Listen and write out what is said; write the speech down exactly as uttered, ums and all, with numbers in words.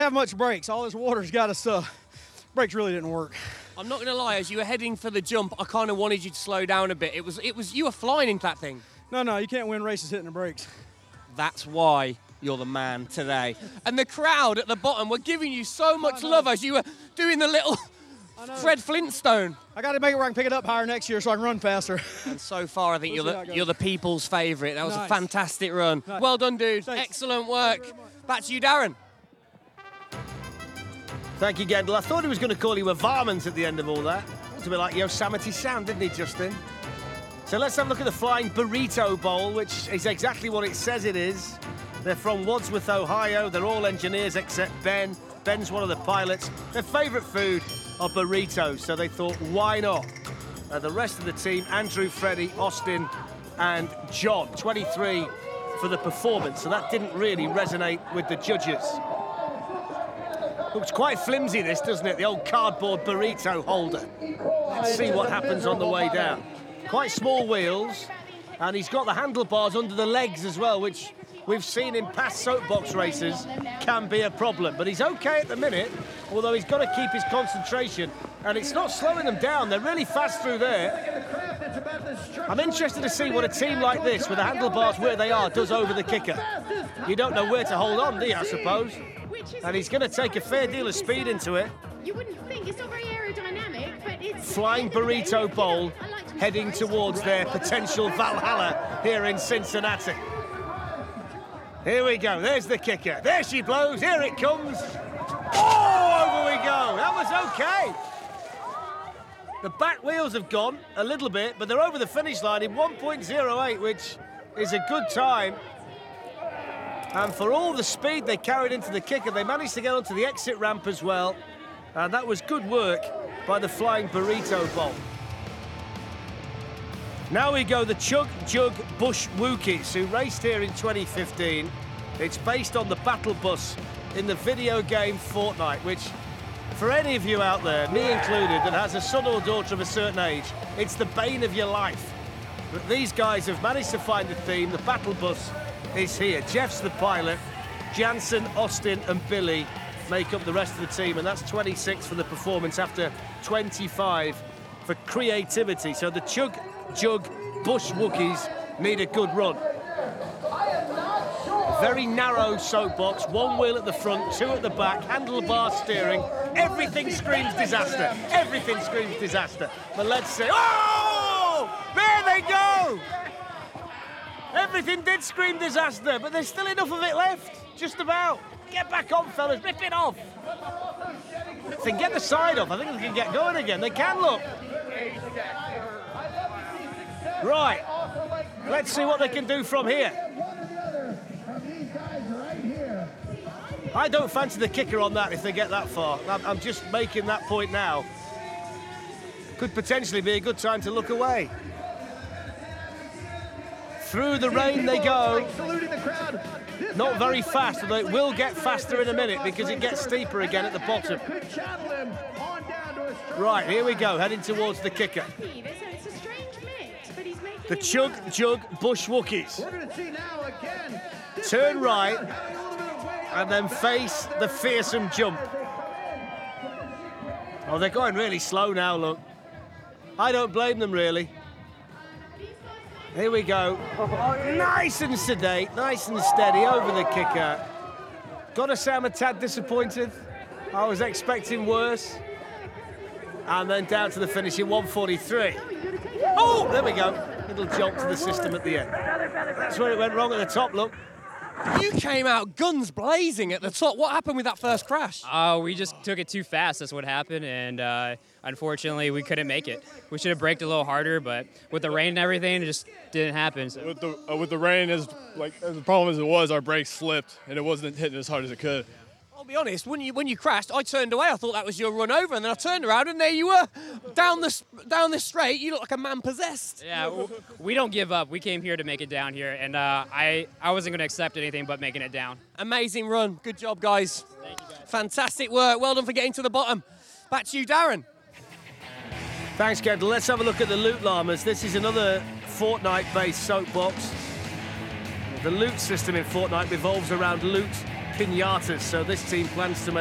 Have much brakes. All this water's got us, uh, brakes really didn't work. I'm not gonna lie, as you were heading for the jump, I kind of wanted you to slow down a bit. It was, it was, you were flying into that thing. No, no, you can't win races hitting the brakes. That's why you're the man today. And the crowd at the bottom were giving you so much love as you were doing the little Fred Flintstone. I got to make it where I can pick it up higher next year so I can run faster. And so far, I think We'll you're the, you're the people's favourite. That was Nice. a fantastic run. Nice. Well done, dude. Thanks. Excellent work. Back to you, Darren. Thank you, Gendel. I thought he was going to call you a varmint at the end of all that. It's a bit like Yosemite Sam, didn't he, Justin? So let's have a look at the Flying Burrito Bowl, which is exactly what it says it is. They're from Wadsworth, Ohio. They're all engineers except Ben. Ben's one of the pilots. Their favourite food are burritos, so they thought, why not? Uh, the rest of the team, Andrew, Freddie, Austin, and John, twenty-three for the performance, so that didn't really resonate with the judges. Looks quite flimsy, this, doesn't it? The old cardboard burrito holder. Let's see what happens on the way down. Quite small wheels, and he's got the handlebars under the legs as well, which we've seen in past soapbox races can be a problem. But he's okay at the minute, although he's got to keep his concentration, and it's not slowing them down. They're really fast through there. I'm interested to see what a team like this, with the handlebars where they are, does over the kicker. You don't know where to hold on, do you, I suppose? And he's going to take a fair deal of speed into it. You wouldn't think it's not very aerodynamic, but it's Flying Burrito Bowl heading towards their potential Valhalla here in Cincinnati. Here we go, there's the kicker. There she blows, here it comes. Oh, over we go, that was okay. The back wheels have gone a little bit, but they're over the finish line in one point oh eight, which is a good time. And for all the speed they carried into the kicker, they managed to get onto the exit ramp as well. And that was good work by the Flying Burrito Bowl. Now we go the Chug Jug Bush Wookies, who raced here in twenty fifteen. It's based on the battle bus in the video game Fortnite, which, for any of you out there, me included, that has a son or daughter of a certain age, it's the bane of your life. But these guys have managed to find a theme. The battle bus is here. Jeff's the pilot. Jansen, Austin and Billy make up the rest of the team, and that's twenty-six for the performance after twenty-five for creativity. So the Chug Jug Bush Wookies need a good run. Very narrow soapbox, one wheel at the front, two at the back, handlebar steering. Everything screams disaster. Everything screams disaster. But let's see. Oh! There they go! Everything did scream disaster, but there's still enough of it left. Just about. Get back on, fellas. Rip it off. If they can get the side off, I think they can get going again. They can, look. Right. Let's see what they can do from here. I don't fancy the kicker on that if they get that far. I'm, I'm just making that point now. Could potentially be a good time to look away. Through the rain they go. Not very fast, although it will get faster in a minute because it gets steeper again at the bottom. Right, here we go, heading towards the kicker. The Chug Jug Bush Wookies. Turn right and then face the fearsome jump. Oh, they're going really slow now, look. I don't blame them, really. Here we go. Oh, nice and sedate, nice and steady over the kicker. Gotta say I'm a tad disappointed. I was expecting worse. And then down to the finish in one forty-three. Oh, there we go. Little jolt to the system at the end. That's where it went wrong at the top, look. You came out guns blazing at the top. What happened with that first crash? Oh, uh, we just took it too fast. That's what happened, and uh, unfortunately, we couldn't make it. We should have braked a little harder, but with the rain and everything, it just didn't happen. So. With the uh, with the rain, as like as the problem as it was, our brakes slipped, and it wasn't hitting as hard as it could. I'll be honest. When you when you crashed, I turned away. I thought that was your run over, and then I turned around, and there you were, down the down this straight. You look like a man possessed. Yeah, we don't give up. We came here to make it down here, and uh, I I wasn't going to accept anything but making it down. Amazing run. Good job, guys. Thank you, guys. Fantastic work. Well done for getting to the bottom. Back to you, Darren. Thanks, Kendall. Let's have a look at the Loot Llamas. This is another Fortnite-based soapbox. The loot system in Fortnite revolves around loot pinatas. So this team plans to make